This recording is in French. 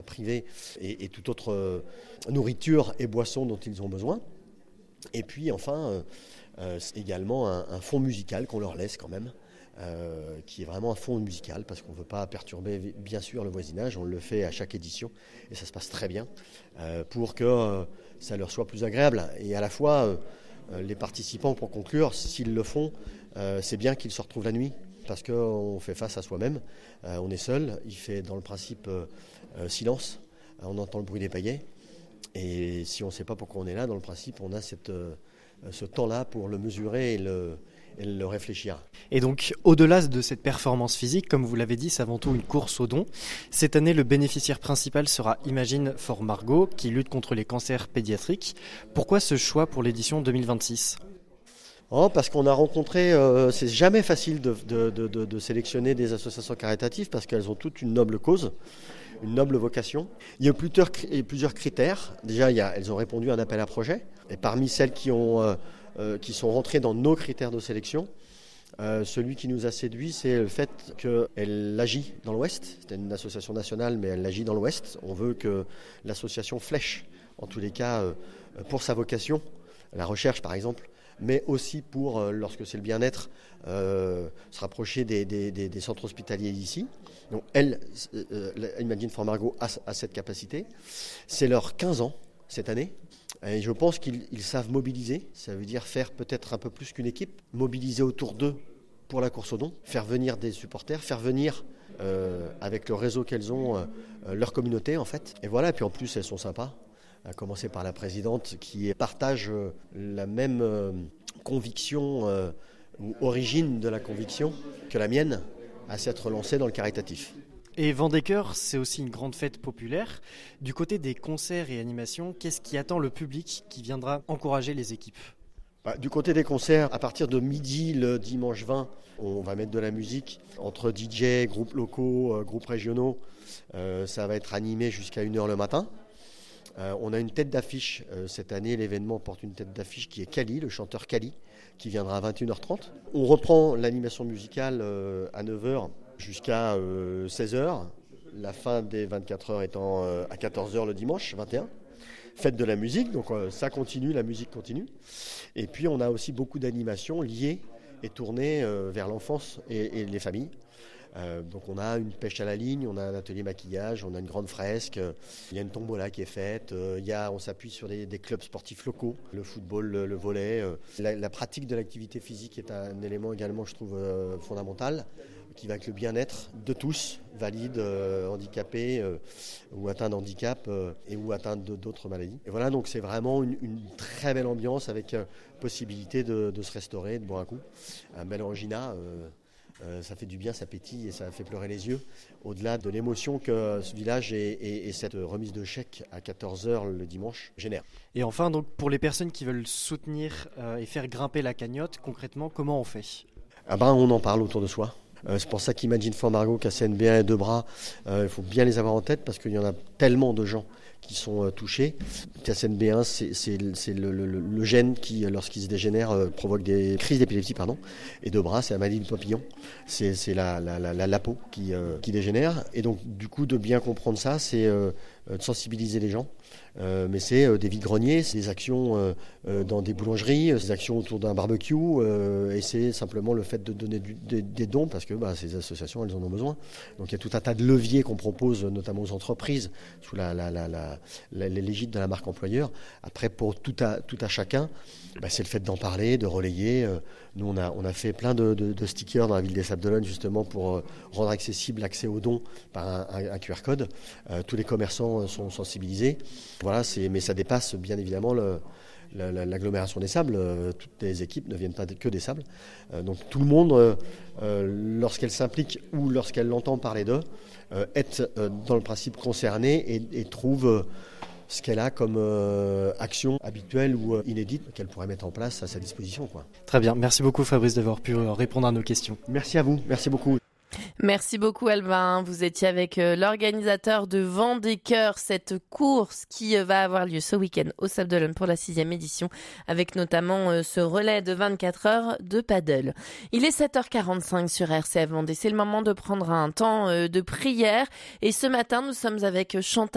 privée et toute autre nourriture et boisson dont ils ont besoin. Et puis enfin, également un fond musical qu'on leur laisse quand même, qui est vraiment un fond musical parce qu'on ne veut pas perturber bien sûr le voisinage. On le fait à chaque édition et ça se passe très bien pour que ça leur soit plus agréable. Et à la fois, les participants, pour conclure, s'ils le font, c'est bien qu'ils se retrouvent la nuit parce qu'on fait face à soi-même. On est seul, il fait dans le principe silence, on entend le bruit des paillets. Et si on ne sait pas pourquoi on est là, dans le principe, on a ce temps-là pour le mesurer et le réfléchir. Et donc, au-delà de cette performance physique, comme vous l'avez dit, c'est avant tout une course aux dons. Cette année, le bénéficiaire principal sera Imagine for Margot, qui lutte contre les cancers pédiatriques. Pourquoi ce choix pour l'édition 2026 ? Parce qu'on a rencontré, c'est jamais facile de sélectionner des associations caritatives parce qu'elles ont toutes une noble cause, une noble vocation. Il y a plusieurs critères. Déjà, elles ont répondu à un appel à projet. Et parmi celles qui sont rentrées dans nos critères de sélection, celui qui nous a séduit, c'est le fait qu'elle agit dans l'Ouest. C'est une association nationale, mais elle agit dans l'Ouest. On veut que l'association flèche, en tous les cas, pour sa vocation, la recherche par exemple, mais aussi pour, lorsque c'est le bien-être, se rapprocher des centres hospitaliers d'ici. Donc Imagine for Margot a cette capacité. C'est leurs 15 ans cette année. Et je pense qu'ils savent mobiliser. Ça veut dire faire peut-être un peu plus qu'une équipe. Mobiliser autour d'eux pour la course aux dons. Faire venir des supporters. Faire venir, avec le réseau qu'elles ont, leur communauté en fait. Et voilà, et puis en plus elles sont sympas. À commencer par la présidente qui partage la même conviction ou origine de la conviction que la mienne à s'être lancée dans le caritatif. Et Vendée-Cœur, c'est aussi une grande fête populaire. Du côté des concerts et animations, qu'est-ce qui attend le public qui viendra encourager les équipes ? Du côté des concerts, à partir de midi le dimanche 20, on va mettre de la musique entre DJ, groupes locaux, groupes régionaux. Ça va être animé jusqu'à 1h le matin. On a une tête d'affiche. Cette année, l'événement porte une tête d'affiche qui est Kali, le chanteur Kali, qui viendra à 21h30. On reprend l'animation musicale à 9h jusqu'à 16h. La fin des 24 heures étant à 14h le dimanche 21. Fête de la musique, donc ça continue, la musique continue. Et puis on a aussi beaucoup d'animations liées et tournées vers l'enfance et les familles. Donc on a une pêche à la ligne, on a un atelier maquillage, on a une grande fresque, il y a une tombola qui est faite, on s'appuie sur des clubs sportifs locaux, le football, le volley. La pratique de l'activité physique est un élément également, je trouve, fondamental, qui va avec le bien-être de tous, valides, handicapés ou atteints de handicap et ou atteints d'autres maladies. Et voilà, donc c'est vraiment une très belle ambiance avec possibilité de se restaurer, de boire un coup. Un bel angina. Ça fait du bien, ça pétille et ça fait pleurer les yeux. Au-delà de l'émotion que ce village et cette remise de chèque à 14h le dimanche génèrent. Et enfin, donc, pour les personnes qui veulent soutenir et faire grimper la cagnotte, concrètement, comment on fait ? On en parle autour de soi. C'est pour ça qu'Imagine for Margot, KCNB1 et Debras, il faut bien les avoir en tête parce qu'il y en a tellement de gens qui sont touchés. KCNB1, c'est le gène qui, lorsqu'il se dégénère, provoque des crises d'épilepsie. Et Debras, c'est la maladie du papillon. C'est la peau qui dégénère. Et donc, du coup, de bien comprendre ça, c'est de sensibiliser les gens. Mais c'est des vides-greniers, c'est des actions dans des boulangeries, des actions autour d'un barbecue, et c'est simplement le fait de donner des dons parce que ces associations, elles en ont besoin. Donc il y a tout un tas de leviers qu'on propose, notamment aux entreprises, sous l'égide de la marque employeur. Après, pour tout à chacun, c'est le fait d'en parler, de relayer. Nous, on a fait plein de stickers dans la ville des Sables-d'Olonne, justement, pour rendre accessible l'accès aux dons par un QR code. Tous les commerçants sont sensibilisés. Voilà, mais ça dépasse bien évidemment l'agglomération des Sables. Toutes les équipes ne viennent pas que des Sables. Donc tout le monde, lorsqu'elle s'implique ou lorsqu'elle entend parler d'eux, est dans le principe concerné et trouve ce qu'elle a comme action habituelle ou inédite qu'elle pourrait mettre en place à sa disposition. Très bien, merci beaucoup Fabrice d'avoir pu répondre à nos questions. Merci à vous, merci beaucoup. Merci beaucoup Albin, vous étiez avec l'organisateur de Vendée-Cœur, cette course qui va avoir lieu ce week-end au Sables-d'Olonne pour la 6e édition, avec notamment ce relais de 24 heures de paddle. Il est 7h45 sur RCF Vendée, c'est le moment de prendre un temps de prière et ce matin nous sommes avec Chantal